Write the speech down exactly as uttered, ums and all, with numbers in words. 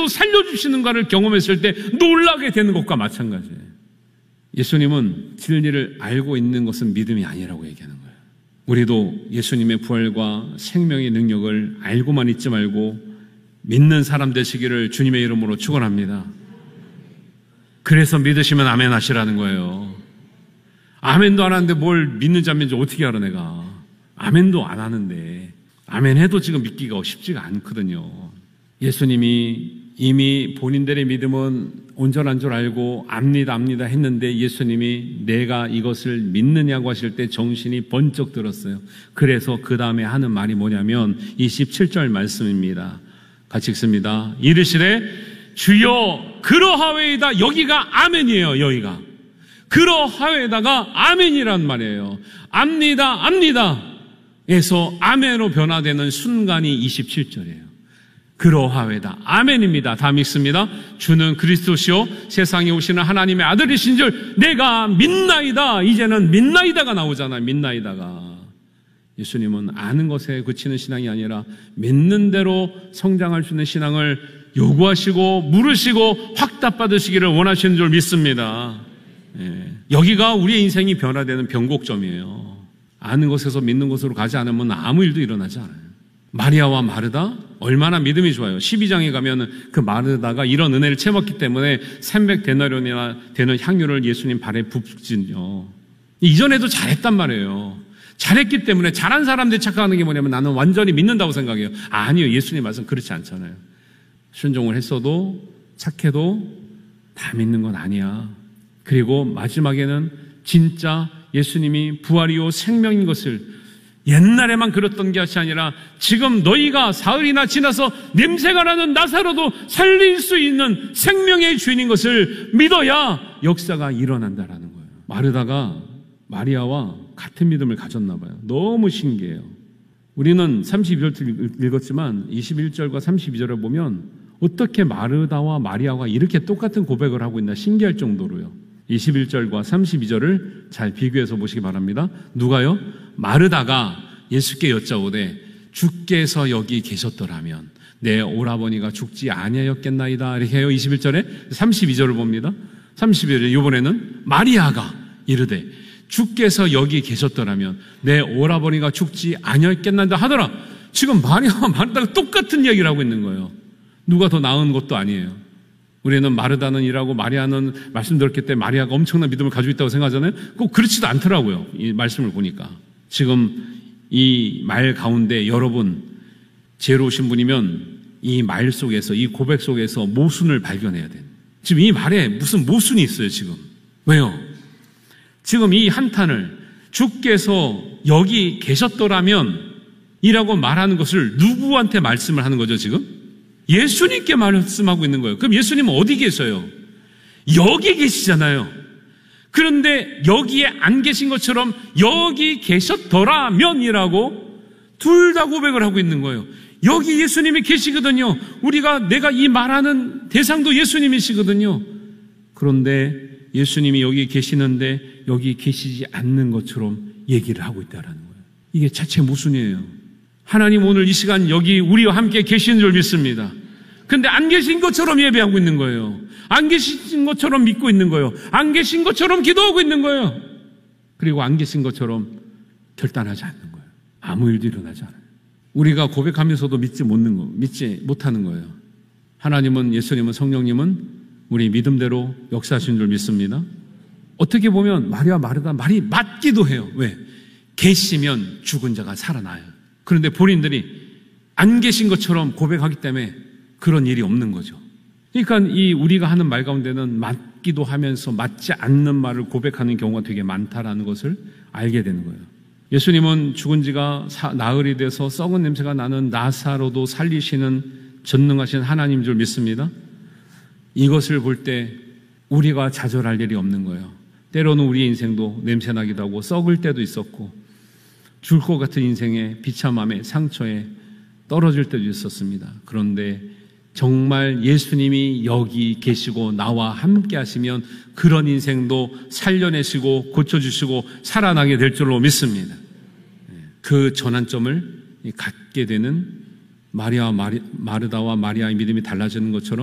다시도 살려주시는가를 경험했을 때 놀라게 되는 것과 마찬가지예요. 예수님은 진리를 알고 있는 것은 믿음이 아니라고 얘기하는 거예요. 우리도 예수님의 부활과 생명의 능력을 알고만 있지 말고 믿는 사람 되시기를 주님의 이름으로 축원합니다. 그래서 믿으시면 아멘 하시라는 거예요. 아멘도 안 하는데 뭘 믿는지 안 믿는지 어떻게 알아 내가. 아멘도 안 하는데 아멘 해도 지금 믿기가 쉽지가 않거든요. 예수님이 이미 본인들의 믿음은 온전한 줄 알고 압니다 압니다 했는데 예수님이 내가 이것을 믿느냐고 하실 때 정신이 번쩍 들었어요. 그래서 그 다음에 하는 말이 뭐냐면 이십칠 절 말씀입니다. 같이 읽습니다. 이르시되 주여 그러하외이다. 여기가 아멘이에요. 여기가 그러하외다가 아멘이란 말이에요. 압니다 압니다 에서 아멘으로 변화되는 순간이 이십칠 절이에요. 그러하외다. 아멘입니다. 다 믿습니다. 주는 그리스도시요 세상에 오시는 하나님의 아들이신 줄 내가 믿나이다. 이제는 믿나이다가 나오잖아요. 믿나이다가. 예수님은 아는 것에 그치는 신앙이 아니라 믿는 대로 성장할 수 있는 신앙을 요구하시고 물으시고 확답받으시기를 원하시는 줄 믿습니다. 예. 여기가 우리의 인생이 변화되는 변곡점이에요. 아는 것에서 믿는 것으로 가지 않으면 아무 일도 일어나지 않아요. 마리아와 마르다 얼마나 믿음이 좋아요. 십이 장에 가면 그 마르다가 이런 은혜를 채웠기 때문에 삼백 데나리온이나 되는 향유를 예수님 발에 붓진요. 이전에도 잘했단 말이에요. 잘했기 때문에 잘한 사람들이 착각하는 게 뭐냐면 나는 완전히 믿는다고 생각해요. 아니요. 예수님 말씀 그렇지 않잖아요. 순종을 했어도 착해도 다 믿는 건 아니야. 그리고 마지막에는 진짜 예수님이 부활이요 생명인 것을 옛날에만 그랬던 것이 아니라 지금 너희가 사흘이나 지나서 냄새가 나는 나사로도 살릴 수 있는 생명의 주인인 것을 믿어야 역사가 일어난다라는 거예요. 마르다가 마리아와 같은 믿음을 가졌나 봐요. 너무 신기해요. 우리는 삼십이 절 읽었지만 이십일 절과 삼십이 절을 보면 어떻게 마르다와 마리아가 이렇게 똑같은 고백을 하고 있나 신기할 정도로요. 이십일 절과 삼십이 절을 잘 비교해서 보시기 바랍니다. 누가요? 마르다가 예수께 여짜오되 주께서 여기 계셨더라면 내 오라버니가 죽지 아니하였겠나이다. 이렇게 해요. 이십일 절에 삼십이 절을 봅니다. 삼십이 절에 이번에는 마리아가 이르되 주께서 여기 계셨더라면 내 오라버니가 죽지 아니하였겠나이다 하더라. 지금 마리아와 마르다가 똑같은 이야기를 하고 있는 거예요. 누가 더 나은 것도 아니에요. 우리는 마르다는 일하고 마리아는 말씀 들었기 때문에 마리아가 엄청난 믿음을 가지고 있다고 생각하잖아요. 꼭 그렇지도 않더라고요. 이 말씀을 보니까. 지금 이 말 가운데 여러분 지혜로우신 분이면 이 말 속에서 이 고백 속에서 모순을 발견해야 돼요. 지금 이 말에 무슨 모순이 있어요. 지금. 왜요? 지금 이 한탄을 주께서 여기 계셨더라면 이라고 말하는 것을 누구한테 말씀을 하는 거죠 지금? 예수님께 말씀하고 있는 거예요. 그럼 예수님은 어디 계셔요? 여기 계시잖아요. 그런데 여기에 안 계신 것처럼 여기 계셨더라면이라고 둘 다 고백을 하고 있는 거예요. 여기 예수님이 계시거든요. 우리가 내가 이 말하는 대상도 예수님이시거든요. 그런데 예수님이 여기 계시는데 여기 계시지 않는 것처럼 얘기를 하고 있다는 거예요. 이게 자체 모순이에요. 하나님 오늘 이 시간 여기 우리와 함께 계시는 줄 믿습니다. 근데 안 계신 것처럼 예배하고 있는 거예요. 안 계신 것처럼 믿고 있는 거예요. 안 계신 것처럼 기도하고 있는 거예요. 그리고 안 계신 것처럼 결단하지 않는 거예요. 아무 일도 일어나지 않아요. 우리가 고백하면서도 믿지 못하는 거, 믿지 못하는 거예요. 하나님은, 예수님은, 성령님은 우리 믿음대로 역사하신 줄 믿습니다. 어떻게 보면 마리아 마르다 말이 맞기도 해요. 왜? 계시면 죽은 자가 살아나요. 그런데 본인들이 안 계신 것처럼 고백하기 때문에 그런 일이 없는 거죠. 그러니까 이 우리가 하는 말 가운데는 맞기도 하면서 맞지 않는 말을 고백하는 경우가 되게 많다라는 것을 알게 되는 거예요. 예수님은 죽은 지가 나흘이 돼서 썩은 냄새가 나는 나사로도 살리시는 전능하신 하나님인 줄 믿습니다. 이것을 볼 때 우리가 좌절할 일이 없는 거예요. 때로는 우리의 인생도 냄새나기도 하고 썩을 때도 있었고 죽을 것 같은 인생의 비참함에 상처에 떨어질 때도 있었습니다. 그런데 정말 예수님이 여기 계시고 나와 함께 하시면 그런 인생도 살려내시고 고쳐주시고 살아나게 될 줄로 믿습니다. 그 전환점을 갖게 되는 마리아와 마리, 마르다와 마리아의 믿음이 달라지는 것처럼